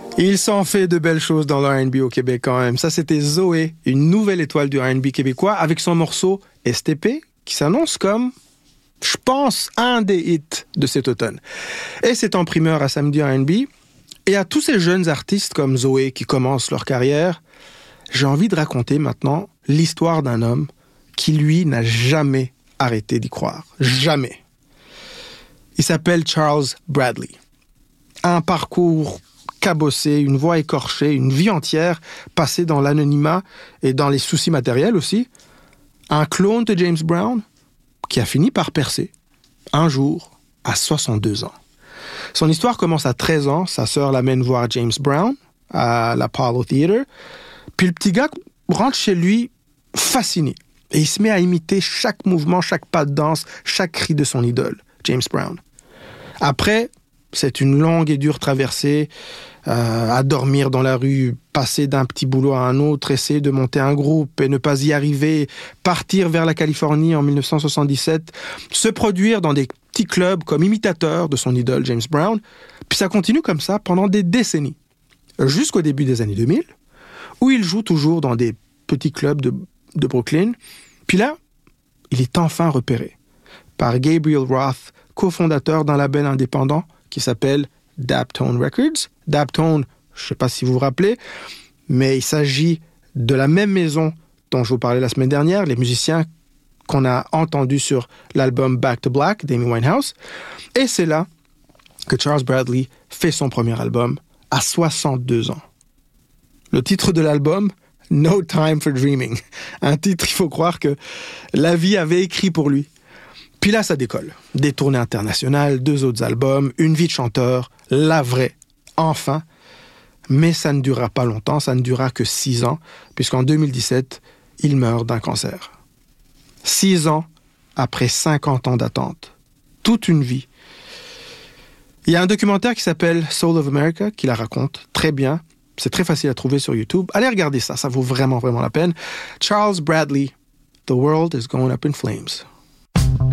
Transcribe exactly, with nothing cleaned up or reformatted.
Il s'en fait de belles choses dans le R and B au Québec quand même. Ça, c'était Zoé, une nouvelle étoile du R and B québécois, avec son morceau S T P, qui s'annonce comme, je pense, un des hits de cet automne. Et c'est en primeur à Samedi R and B. Et à tous ces jeunes artistes comme Zoé qui commencent leur carrière, j'ai envie de raconter maintenant l'histoire d'un homme qui, lui, n'a jamais arrêté d'y croire. Jamais. Il s'appelle Charles Bradley. Un parcours cabossé, une voix écorchée, une vie entière passée dans l'anonymat et dans les soucis matériels aussi. Un clone de James Brown qui a fini par percer, un jour, à soixante-deux ans. Son histoire commence à treize ans. Sa sœur l'amène voir James Brown à l'Apollo Theater. Puis le petit gars rentre chez lui fasciné. Et il se met à imiter chaque mouvement, chaque pas de danse, chaque cri de son idole, James Brown. Après, c'est une longue et dure traversée, euh, à dormir dans la rue, passer d'un petit boulot à un autre, essayer de monter un groupe et ne pas y arriver, partir vers la Californie en dix-neuf cent soixante-dix-sept, se produire dans des petits clubs comme imitateur de son idole James Brown. Puis ça continue comme ça pendant des décennies, jusqu'au début des années deux mille, où il joue toujours dans des petits clubs de, de Brooklyn. Puis là, il est enfin repéré par Gabriel Roth, cofondateur d'un label indépendant qui s'appelle Daptone Records. Daptone, je ne sais pas si vous vous rappelez, mais il s'agit de la même maison dont je vous parlais la semaine dernière, les musiciens qu'on a entendus sur l'album Back to Black d'Amy Winehouse. Et c'est là que Charles Bradley fait son premier album à soixante-deux ans. Le titre de l'album, No Time for Dreaming. Un titre, il faut croire que la vie avait écrit pour lui. Puis là, ça décolle. Des tournées internationales, deux autres albums, une vie de chanteur, la vraie, enfin. Mais ça ne durera pas longtemps, ça ne durera que six ans, puisqu'en deux mille dix-sept, il meurt d'un cancer. Six ans après cinquante ans d'attente. Toute une vie. Il y a un documentaire qui s'appelle Soul of America, qui la raconte très bien. C'est très facile à trouver sur YouTube. Allez regarder ça, ça vaut vraiment, vraiment la peine. Charles Bradley, The World is Going Up in Flames.